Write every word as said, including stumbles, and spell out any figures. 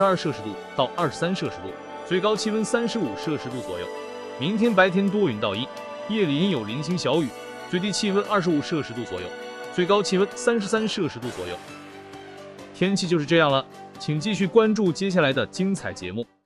二摄氏度到二十三摄氏度，最高气温三十五摄氏度左右。明天白天多云到阴，夜里阴有零星小雨，最低气温二十五摄氏度左右，最高气温三十三摄氏度左右。天气就是这样了，请继续关注接下来的精彩节目。